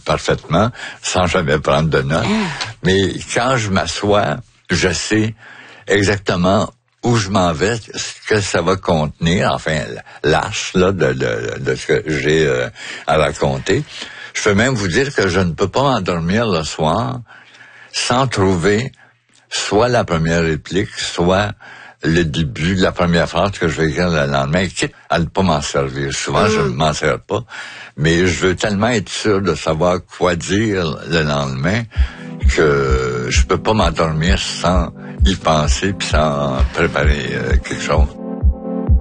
parfaitement, sans jamais prendre de notes. Mais quand je m'assois, je sais exactement où je m'en vais, ce que ça va contenir, enfin, l'arche là, de ce que j'ai à raconter. Je peux même vous dire que je ne peux pas m'endormir le soir sans trouver soit la première réplique, soit le début de la première phrase que je vais écrire le lendemain, quitte à ne pas m'en servir. Souvent, je ne m'en sers pas, mais je veux tellement être sûr de savoir quoi dire le lendemain que je peux pas m'endormir sans y penser puis sans préparer quelque chose.